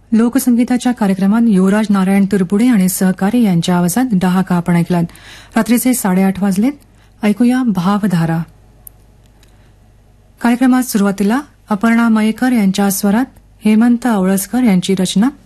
लोकसंगीताच्या कार्यक्रमात युवराज नारायण तुरपुडे आणि सहकारी यांच्या आवाजात डहाका आपण ऐकलात. रात्रीचे 8:30 वाजलेत. ऐकूया भावधारा. कार्यक्रमात सुरुवातीला अपर्णा मयेकर यांच्या स्वरात हेमंत आवळसकर यांची रचना